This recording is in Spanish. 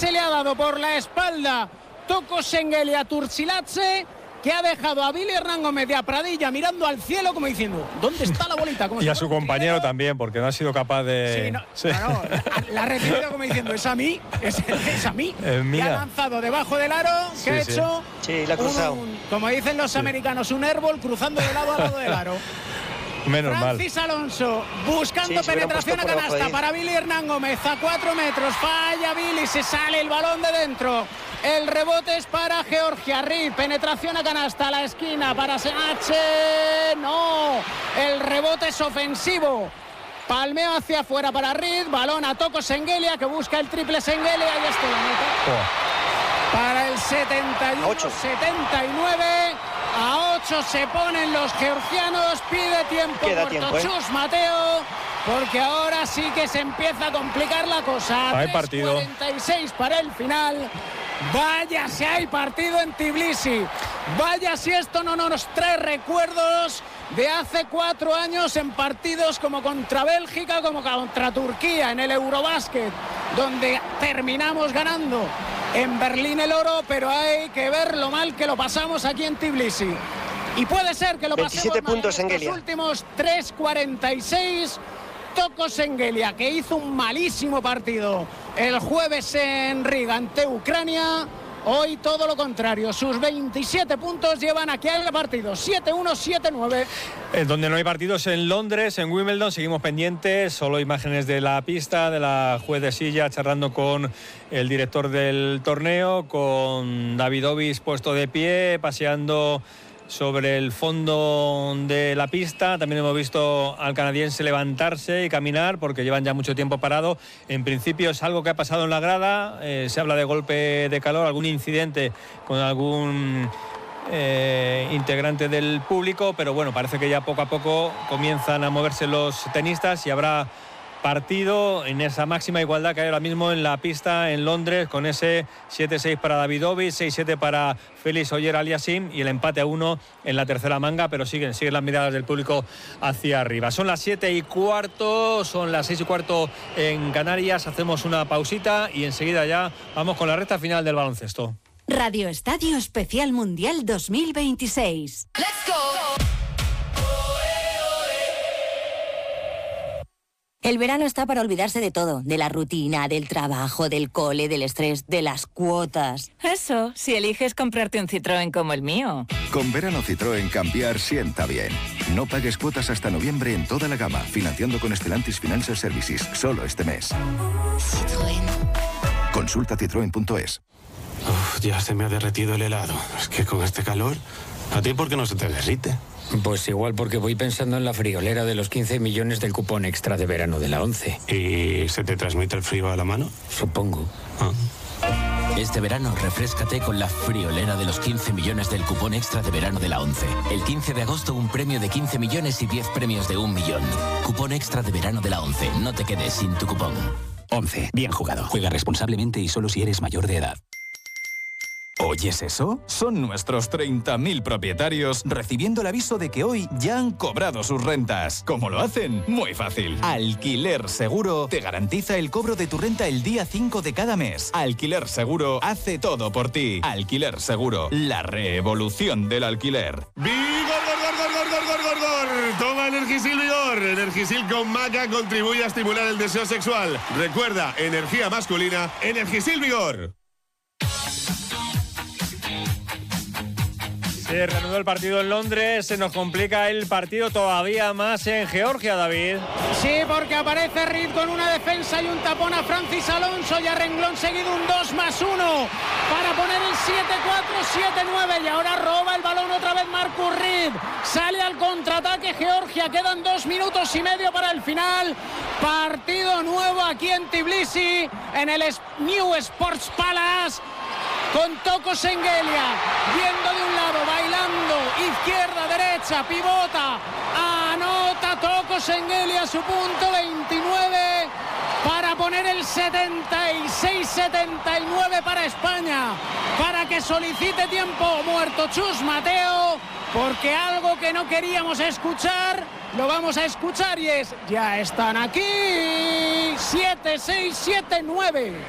se le ha dado por la espalda Toko Şengeli a Turciladze, que ha dejado a Billy Hernán Gómez de Pradilla mirando al cielo como diciendo, ¿dónde está la bolita? Como y a su compañero también, porque no ha sido capaz de... La ha recibido como diciendo, es a mí, es a mí. Y ha lanzado debajo del aro, que ha hecho... Sí, la ha cruzado. Como dicen los americanos, un airball cruzando de lado a lado del aro. Menos Francis Alonso buscando penetración a canasta para Billy Hernán Gómez a 4 metros. Falla Billy, se sale el balón de dentro. El rebote es para Georgia. Reed, penetración a canasta a la esquina para Senache. No, el rebote es ofensivo. Palmeo hacia afuera para Reed. Balón a Toko Şengeli, que busca el triple Şengeli. Ahí está la meta. Para el 71-79. A 8 se ponen los georgianos. Pide tiempo por Chus Mateo, porque ahora sí que se empieza a complicar la cosa. Hay partido. 46 para el final. Vaya si hay partido en Tbilisi. Vaya si esto no nos trae recuerdos de hace 4 años en partidos como contra Bélgica, como contra Turquía en el Eurobásquet, donde terminamos ganando en Berlín el oro, pero hay que ver lo mal que lo pasamos aquí en Tbilisi. Y puede ser que lo pasemos mal en los últimos 3:46. Toko Şengeli, que hizo un malísimo partido el jueves en Riga ante Ucrania. Hoy todo lo contrario, sus 27 puntos llevan aquí al partido, 7-1, 7-9. Donde no hay partidos en Londres, en Wimbledon, seguimos pendientes, solo imágenes de la pista, de la juez de silla charlando con el director del torneo, con Davidovich puesto de pie, paseando sobre el fondo de la pista. También hemos visto al canadiense levantarse y caminar porque llevan ya mucho tiempo parado. En principio es algo que ha pasado en la grada, se habla de golpe de calor, algún incidente con algún integrante del público, pero bueno, parece que ya poco a poco comienzan a moverse los tenistas y habrá partido en esa máxima igualdad que hay ahora mismo en la pista en Londres, con ese 7-6 para Davidovich, 6-7 para Félix Auger-Aliassime y el empate a 1 en la tercera manga, pero siguen las miradas del público hacia arriba. Son las 7:15, son las 6:15 en Canarias. Hacemos una pausita y enseguida ya vamos con la recta final del baloncesto. Radio Estadio Especial Mundial 2026. ¡Let's go! El verano está para olvidarse de todo, de la rutina, del trabajo, del cole, del estrés, de las cuotas. Eso, si eliges comprarte un Citroën como el mío. Con verano Citroën cambiar sienta bien. No pagues cuotas hasta noviembre en toda la gama, financiando con Stellantis Financial Services, solo este mes. Citroën. Consulta citroen.es. Ya se me ha derretido el helado. Es que con este calor, ¿a ti por qué no se te derrite? Pues igual porque voy pensando en la friolera de los 15 millones del cupón extra de verano de la 11. ¿Y se te transmite el frío a la mano? Supongo. Este verano refréscate con la friolera de los 15 millones del cupón extra de verano de la 11. El 15 de agosto un premio de 15 millones y 10 premios de 1 millón. Cupón extra de verano de la 11. No te quedes sin tu cupón. 11. Bien jugado. Juega responsablemente y solo si eres mayor de edad. ¿Oyes eso? Son nuestros 30.000 propietarios recibiendo el aviso de que hoy ya han cobrado sus rentas. ¿Cómo lo hacen? Muy fácil. Alquiler Seguro te garantiza el cobro de tu renta el día 5 de cada mes. Alquiler Seguro hace todo por ti. Alquiler Seguro, la revolución del alquiler. ¡Vigor! Toma Energisil Vigor. Energisil con maca contribuye a estimular el deseo sexual. Recuerda, energía masculina, Energisil Vigor. Se reanudó el partido en Londres, se nos complica el partido todavía más en Georgia, David. Sí, porque aparece Reed con una defensa y un tapón a Francis Alonso y a renglón seguido un 2+1 para poner el 7-4, 7-9 y ahora roba el balón otra vez Marcus Reed. Sale al contraataque Georgia, quedan 2 minutos y medio para el final. Partido nuevo aquí en Tbilisi, en el New Sports Palace. Con Toko Şengeli, viendo de un lado, bailando, izquierda, derecha, pivota, anota Toko Şengeli a su punto 29 para poner el 76-79 para España, para que solicite tiempo muerto Chus Mateo, porque algo que no queríamos escuchar, lo vamos a escuchar y es, ya están aquí, 7-6, 7-9.